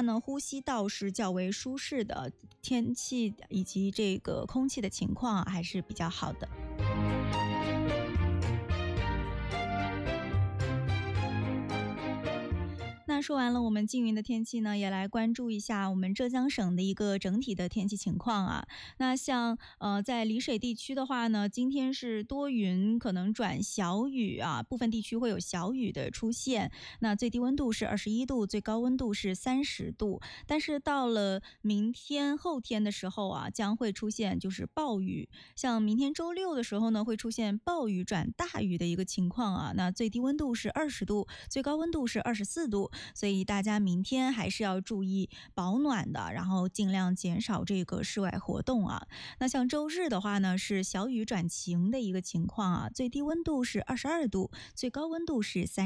呢，呼吸道是较为舒适的，天气以及这个空气的情况还是比较好的。那说完了我们缙云的天气呢，也来关注一下我们浙江省的一个整体的天气情况啊。那像在丽水地区的话呢，今天是多云，可能转小雨啊，部分地区会有小雨的出现。那最低温度是21度，最高温度是30度。但是到了明天、后天的时候啊，将会出现就是暴雨。像明天周六的时候呢，会出现暴雨转大雨的一个情况啊。那最低温度是20度，最高温度是24度。所以大家明天还是要注意保暖的，然后尽量减少这个室外活动啊。那像周日的话呢，是小雨转晴的一个情况啊，最低温度是22度，最高温度是